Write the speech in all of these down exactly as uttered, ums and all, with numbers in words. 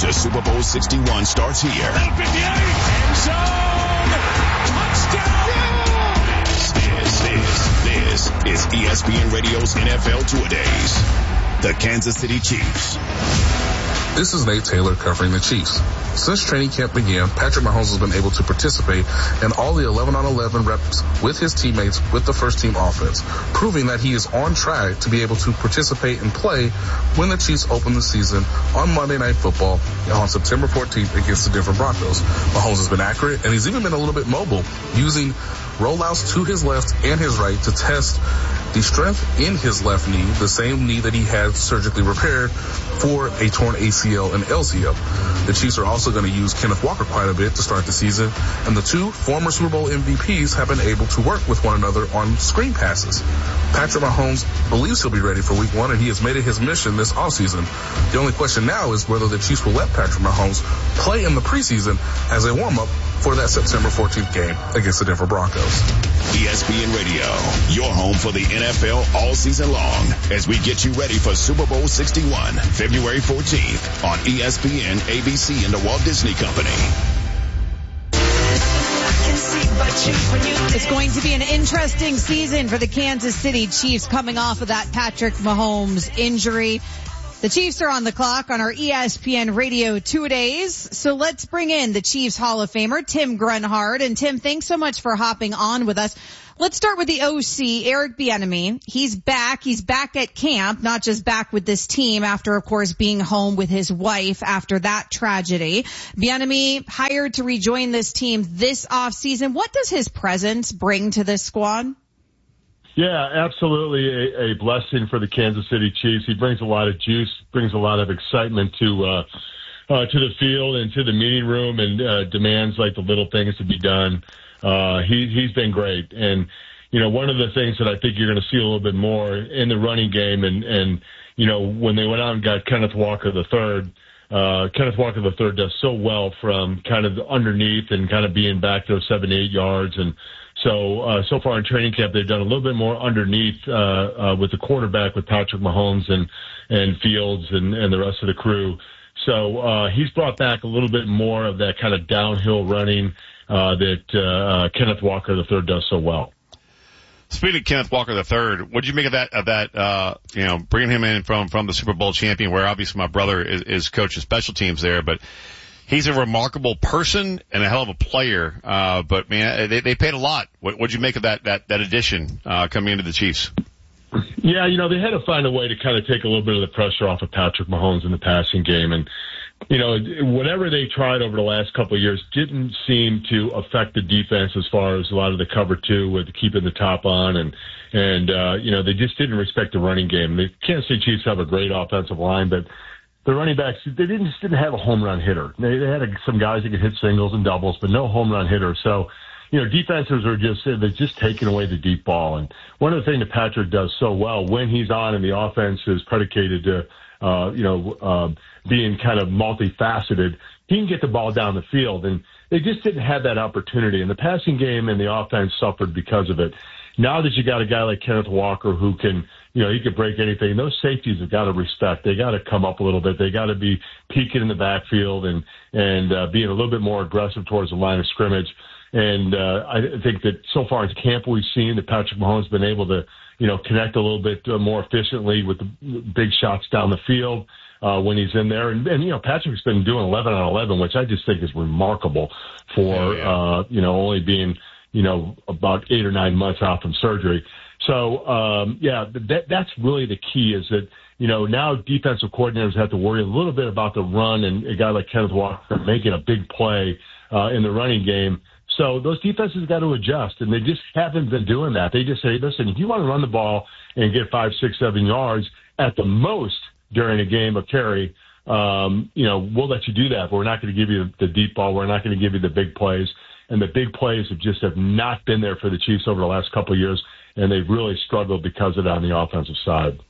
The Super Bowl sixty-one starts here. End zone. Touchdown. This is, this, this is E S P N Radio's N F L Two-A-Days. The Kansas City Chiefs. This is Nate Taylor covering the Chiefs. Since training camp began, Patrick Mahomes has been able to participate in all the eleven on eleven reps with his teammates with the first team offense, proving that he is on track to be able to participate and play when the Chiefs open the season on Monday Night Football on September fourteenth against the Denver Broncos. Mahomes has been accurate, and he's even been a little bit mobile, using rollouts to his left and his right to test the strength in his left knee, the same knee that he had surgically repaired for a torn A C L and L C L. The Chiefs are also going to use Kenneth Walker quite a bit to start the season, and the two former Super Bowl M V Ps have been able to work with one another on screen passes. Patrick Mahomes believes he'll be ready for week one, and he has made it his mission this offseason. The only question now is whether the Chiefs will let Patrick Mahomes play in the preseason as a warm-up for that September fourteenth game against the Denver Broncos. E S P N Radio, your home for the N F L all season long, as we get you ready for Super Bowl sixty-one, February fourteenth on E S P N, A B C, and the Walt Disney Company. It's going to be an interesting season for the Kansas City Chiefs coming off of that Patrick Mahomes injury. The Chiefs are on the clock on our E S P N Radio Two-A-Days. So let's bring in the Chiefs Hall of Famer, Tim Grunhard. And Tim, thanks so much for hopping on with us. Let's start with the O C, Eric Bieniemy. He's back. He's back at camp, not just back with this team after, of course, being home with his wife after that tragedy. Bieniemy hired to rejoin this team this offseason. What does his presence bring to this squad? Yeah, absolutely a, a blessing for the Kansas City Chiefs. He brings a lot of juice, brings a lot of excitement to uh, uh to the field and to the meeting room, and uh, demands like the little things to be done. Uh, he, he's been great. And, you know, one of the things that I think you're going to see a little bit more in the running game, and, and, you know, when they went out and got Kenneth Walker the third, uh, Kenneth Walker the third does so well from kind of underneath and kind of being back to seven, eight yards. And so, uh, so far in training camp, they've done a little bit more underneath, uh, uh, with the quarterback, with Patrick Mahomes and, and Fields and, and the rest of the crew. So, uh, he's brought back a little bit more of that kind of downhill running, Uh, that uh, Kenneth Walker the third does so well. Speaking of Kenneth Walker the third, what did you make of that? Of that, uh, you know, bringing him in from from the Super Bowl champion, where obviously my brother is, is coach of special teams there, but he's a remarkable person and a hell of a player. Uh, but man, they they paid a lot. What what'd you make of that that that addition uh, coming into the Chiefs? Yeah, you know, they had to find a way to kind of take a little bit of the pressure off of Patrick Mahomes in the passing game, and you know, whatever they tried over the last couple of years didn't seem to affect the defense as far as a lot of the cover two with keeping the top on, and and uh, you know, they just didn't respect the running game. The Kansas City Chiefs have a great offensive line, but the running backs, they didn't just didn't have a home run hitter. They, they had a, some guys that could hit singles and doubles, but no home run hitter. So, you know, defenses are just, they're just taking away the deep ball. And one of the things that Patrick does so well when he's on and the offense is predicated to, uh, you know, uh, being kind of multifaceted, he can get the ball down the field. And they just didn't have that opportunity. And the passing game and the offense suffered because of it. Now that you got a guy like Kenneth Walker who can, you know, he can break anything, those safeties have got to respect. They got to come up a little bit. They got to be peeking in the backfield and, and, uh, being a little bit more aggressive towards the line of scrimmage. And, uh, I think that so far in camp we've seen that Patrick Mahomes has been able to, you know, connect a little bit more efficiently with the big shots down the field, uh, when he's in there. And, and, you know, Patrick's been doing eleven on eleven, which I just think is remarkable for, oh, yeah. uh, you know, only being, you know, about eight or nine months out from surgery. So, um, yeah, that, that's really the key is that, you know, now defensive coordinators have to worry a little bit about the run and a guy like Kenneth Walker making a big play, uh, in the running game. So those defenses got to adjust, and they just haven't been doing that. They just say, listen, if you want to run the ball and get five, six, seven yards at the most during a game of carry, um, you know, we'll let you do that, but we're not going to give you the deep ball. We're not going to give you the big plays. And the big plays have just have not been there for the Chiefs over the last couple of years, and they've really struggled because of that on the offensive side.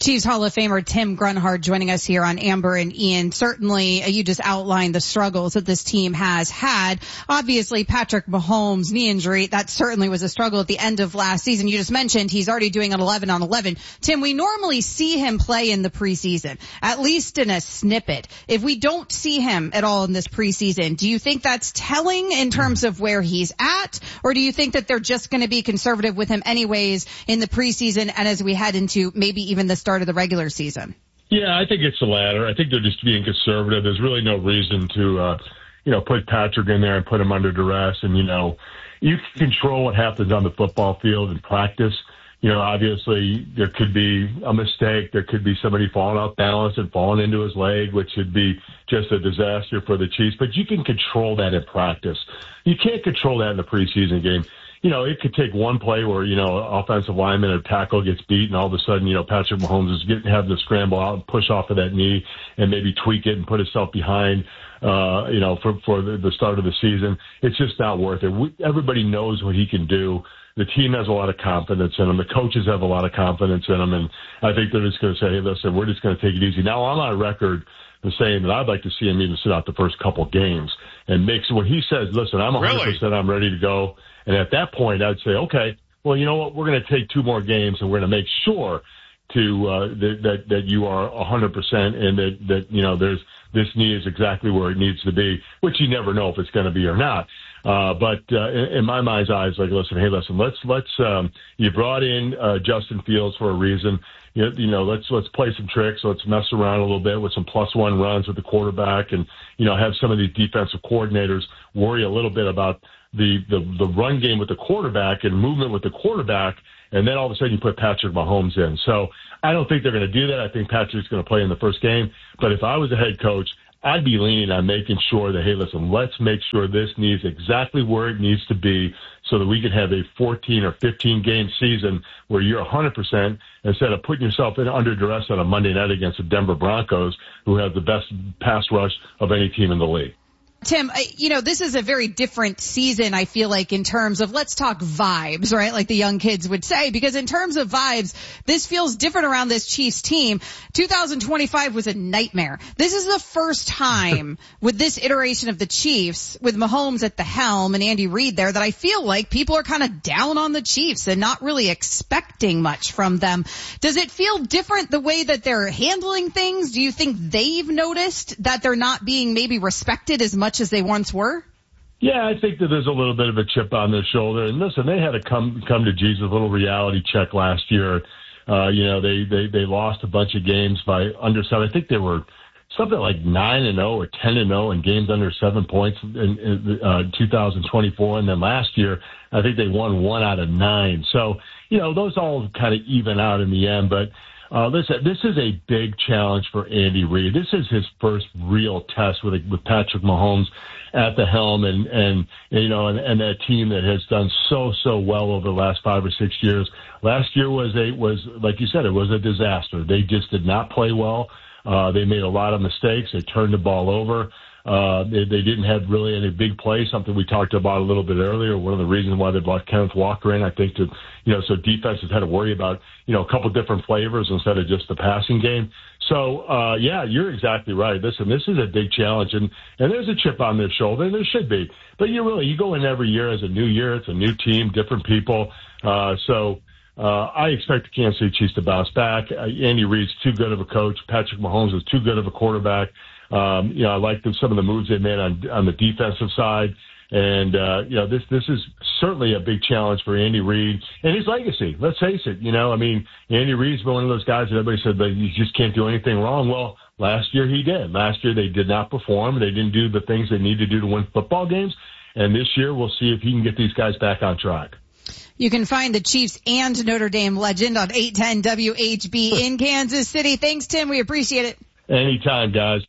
Chiefs Hall of Famer Tim Grunhard joining us here on Amber and Ian. Certainly, uh, you just outlined the struggles that this team has had. Obviously, Patrick Mahomes' knee injury, that certainly was a struggle at the end of last season. You just mentioned he's already doing an eleven on eleven. Tim, we normally see him play in the preseason, at least in a snippet. If we don't see him at all in this preseason, do you think that's telling in terms of where he's at? Or do you think that they're just going to be conservative with him anyways in the preseason and as we head into maybe even the start of the regular season? Yeah, I think it's the latter. I think they're just being conservative. There's really no reason to, uh, you know, put Patrick in there and put him under duress. And, you know, you can control what happens on the football field in practice. You know, obviously there could be a mistake. There could be somebody falling off balance and falling into his leg, which would be just a disaster for the Chiefs. But you can control that in practice. You can't control that in the preseason game. You know, it could take one play where, you know, offensive lineman or tackle gets beat and all of a sudden, you know, Patrick Mahomes is getting, having to scramble out and push off of that knee and maybe tweak it and put himself behind, uh, you know, for, for the, the start of the season. It's just not worth it. We, everybody knows what he can do. The team has a lot of confidence in him. The coaches have a lot of confidence in him. And I think they're just going to say, hey, listen, we're just going to take it easy. Now, I'm on record of saying that I'd like to see him even sit out the first couple games and make when he says, listen, I'm one hundred percent, really? I'm ready to go. And at that point, I'd say, okay, well, you know what? We're going to take two more games and we're going to make sure to, uh, that, that, that you are one hundred percent and that, that, you know, there's, this knee is exactly where it needs to be, which you never know if it's going to be or not. Uh, but, uh, in, in my mind's eyes, like, listen, hey, listen, let's, let's, um, you brought in, uh, Justin Fields for a reason. You, you know, let's, let's play some tricks. Let's mess around a little bit with some plus one runs with the quarterback and, you know, have some of these defensive coordinators worry a little bit about the, the, the run game with the quarterback and movement with the quarterback. And then all of a sudden you put Patrick Mahomes in. So I don't think they're going to do that. I think Patrick's going to play in the first game. But if I was a head coach, I'd be leaning on making sure that, hey, listen, let's make sure this needs exactly where it needs to be so that we can have a fourteen or fifteen game season where you're one hundred percent instead of putting yourself in under duress on a Monday night against the Denver Broncos, who have the best pass rush of any team in the league. Tim, you know, this is a very different season, I feel like, in terms of let's talk vibes, right? Like the young kids would say, because in terms of vibes, this feels different around this Chiefs team. two thousand twenty-five was a nightmare. This is the first time with this iteration of the Chiefs, with Mahomes at the helm and Andy Reid there, that I feel like people are kind of down on the Chiefs and not really expecting much from them. Does it feel different the way that they're handling things? Do you think they've noticed that they're not being maybe respected as much as they once were? Yeah, I think that there's a little bit of a chip on their shoulder. And listen, they had a come come to Jesus little reality check last year. Uh, you know, they, they, they lost a bunch of games by under seven. I think they were something like nine and oh or ten and oh in games under seven points in, in uh, two thousand twenty-four. And then last year, I think they won one out of nine. So, you know, those all kind of even out in the end. But Uh, listen, this is a big challenge for Andy Reid. This is his first real test with with Patrick Mahomes at the helm, and and you know, and, and that team that has done so so well over the last five or six years. Last year was a was like you said, it was a disaster. They just did not play well. Uh, they made a lot of mistakes. They turned the ball over. Uh, they, they didn't have really any big plays, something we talked about a little bit earlier. One of the reasons why they brought Kenneth Walker in, I think, to, you know, so defenses had to worry about, you know, a couple different flavors instead of just the passing game. So, uh, yeah, you're exactly right. Listen, this is a big challenge, and, and there's a chip on their shoulder, and there should be. But you really, you go in every year as a new year. It's a new team, different people. Uh, so, Uh, I expect the Kansas City Chiefs to bounce back. Uh, Andy Reid's too good of a coach. Patrick Mahomes is too good of a quarterback. Um, you know, I like the, some of the moves they made on, on the defensive side. And, uh, you know, this, this is certainly a big challenge for Andy Reid and his legacy. Let's face it. You know, I mean, Andy Reid's been one of those guys that everybody said that you just can't do anything wrong. Well, last year he did. Last year they did not perform. They didn't do the things they need to do to win football games. And this year we'll see if he can get these guys back on track. You can find the Chiefs and Notre Dame legend on eight ten W H B in Kansas City. Thanks, Tim. We appreciate it. Anytime, guys.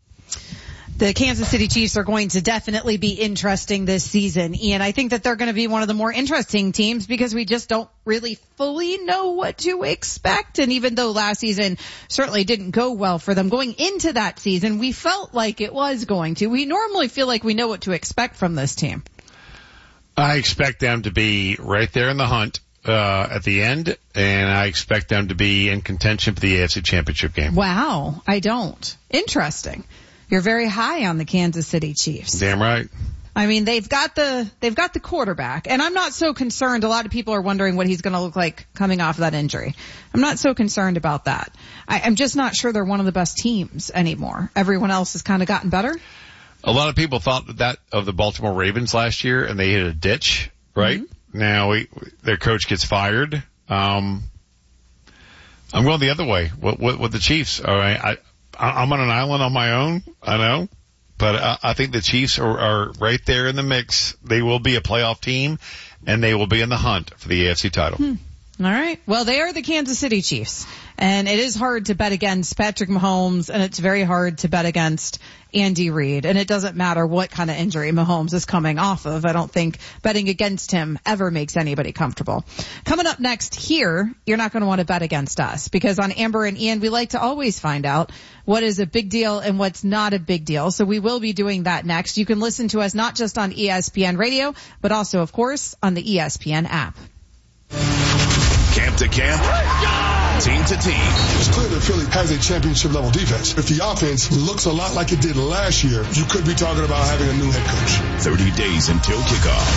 The Kansas City Chiefs are going to definitely be interesting this season. Ian, I think that they're going to be one of the more interesting teams because we just don't really fully know what to expect. And even though last season certainly didn't go well for them, going into that season, we felt like it was going to. We normally feel like we know what to expect from this team. I expect them to be right there in the hunt uh, at the end, and I expect them to be in contention for the A F C Championship game. Wow, I don't. Interesting. You're very high on the Kansas City Chiefs. Damn right. I mean, they've got the they've got the quarterback, and I'm not so concerned. A lot of people are wondering what he's going to look like coming off of that injury. I'm not so concerned about that. I, I'm just not sure they're one of the best teams anymore. Everyone else has kind of gotten better. A lot of people thought that, that of the Baltimore Ravens last year, and they hit a ditch, right? Mm-hmm. Now we, their coach gets fired. Um, I'm going the other way with, with, with the Chiefs. All right, I, I'm on an island on my own. I know. But I, I think the Chiefs are, are right there in the mix. They will be a playoff team, and they will be in the hunt for the A F C title. Hmm. All right. Well, they are the Kansas City Chiefs, and it is hard to bet against Patrick Mahomes, and it's very hard to bet against Andy Reid, and it doesn't matter what kind of injury Mahomes is coming off of. I don't think betting against him ever makes anybody comfortable. Coming up next here, you're not going to want to bet against us, because on Amber and Ian, we like to always find out what is a big deal and what's not a big deal. So we will be doing that next. You can listen to us not just on E S P N Radio, but also, of course, on the E S P N app. Camp to camp, team to team. It's clear that Philly has a championship level defense. If the offense looks a lot like it did last year, you could be talking about having a new head coach. thirty days until kickoff.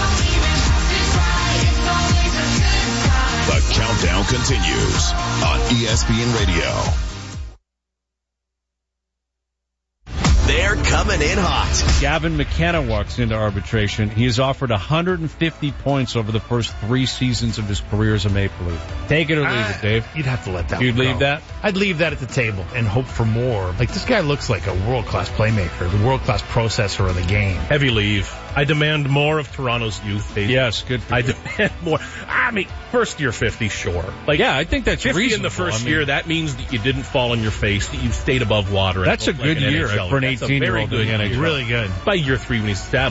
The countdown continues on E S P N Radio. They're coming in hot. Gavin McKenna walks into arbitration. He has offered one hundred fifty points over the first three seasons of his career as a Maple Leaf. Take it or leave uh, it, Dave. You'd have to let that You'd one leave go. that? I'd leave that at the table and hope for more. Like, this guy looks like a world-class playmaker, the world-class processor of the game. Heavy leave. I demand more of Toronto's youth. Dave. Yes, good for I you. demand more. I mean, first year fifty, sure. Like, yeah, I think that's fifty reasonable. in the first I mean, year, that means that you didn't fall on your face, that you stayed above water. That's a good like year N H L. for an eighteen-year-old. That's a very good year. Really good. By year three when he's established.